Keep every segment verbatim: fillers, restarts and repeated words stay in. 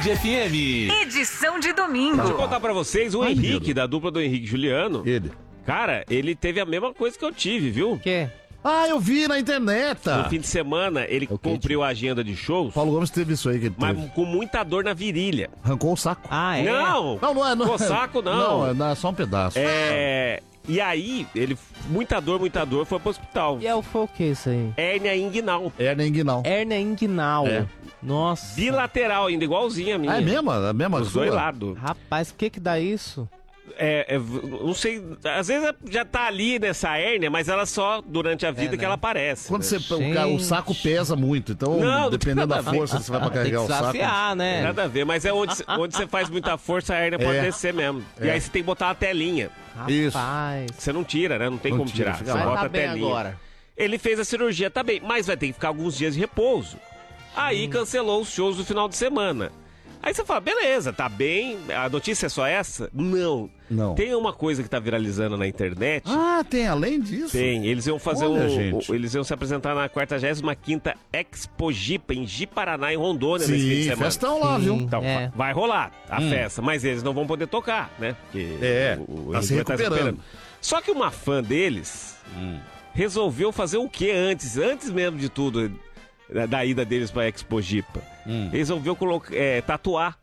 F M. Edição de domingo. Deixa eu contar pra vocês, o Ai, Henrique, da dupla do Henrique e Juliano. Ele. Cara, ele teve a mesma coisa que eu tive, viu? Quê? Ah, eu vi na internet. No fim de semana, ele É o quê, cumpriu a agenda de shows, Paulo Gomes teve isso aí que ele mas teve. com muita dor na virilha. Arrancou o saco. Ah, é? Não! Não, não é. Não, Cosaco, não. Não, é só um pedaço. É... E aí, ele... Muita dor, muita dor, foi pro hospital. E é o foi o que isso aí? Hérnia inguinal. Hérnia inguinal. Hérnia inguinal. É. Nossa. Bilateral ainda, igualzinha a minha. Ah, é mesmo? A mesma Os sua? dois lados. Rapaz, o que que dá isso? É, é, não sei, às vezes já tá ali nessa hérnia, mas ela só durante a vida né? que ela aparece. Quando né? você, o, ca- o saco pesa muito, então Não, não dependendo tem da nada a ver. força que você vai pra Tem que carregar o saco. desafiar, né? Nada a ver, mas é onde, onde você faz muita força, a hérnia pode É. descer mesmo. E É. aí você tem que botar uma telinha. Isso. Rapaz. Você não tira, né? Não tem Não como tira, tirar. fica Você lá. Mas bota tá a bem telinha. agora. Ele fez a cirurgia, tá bem, mas vai ter que ficar alguns dias de repouso. Aí cancelou os shows do final de semana. Aí você fala, beleza, tá bem, a notícia é só essa? Não. Não. Tem uma coisa que tá viralizando na internet. Ah, tem além disso? Tem, eles iam fazer Olha, o, gente. o- eles iam se apresentar na quarta-gésima quinta Expo Jipa, em Ji-Paraná, em Rondônia, nesse fim de Sim, semana. festão lá, Sim. viu? Então, É. va- vai rolar a festa, mas eles não vão poder tocar, né? Porque É, tá se Henrique vai estar recuperando. Só que uma fã deles resolveu fazer o que antes? Antes mesmo de tudo, da, da ida deles pra Expo Jipa. Resolveu colocar, é, tatuar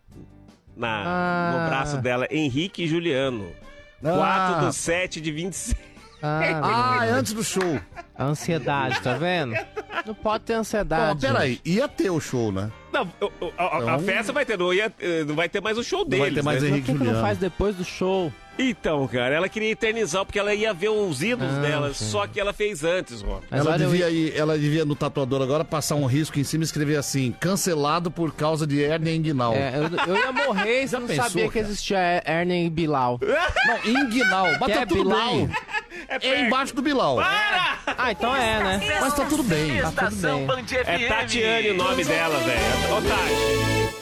na, Ah. no braço dela Henrique e Juliano. Ah. quatro do sete de vinte e seis. Ah, Ah, é antes do show. a ansiedade, tá vendo? Não pode ter Bom, ansiedade. peraí, ia ter o show, né? Não, o- o- a, a- a Então- festa vai ter, não, ia, eh, não vai ter mais o show deles. vai ter mais né? Por Henrique que, que não Juliano. faz depois do show? Então, cara, ela queria eternizar porque ela ia ver os ídolos Ah, dela, sim. só que ela fez antes, Ron. Mas ela, olha, eu devia ir, ela devia no tatuador agora passar um risco em cima e escrever assim: cancelado por causa de hérnia inguinal. É, eu, eu ia morrer se Já eu não pensou, sabia que cara? existia Ernie e Bilal. Não, inguinal. Mas Que tá é tudo Bilal? bem. É embaixo do Bilal. Ah, então é, né? Mas tá tudo bem. Tá tudo bem. Band F M. É Tatiane o nome dela, velho. Ô, Tati.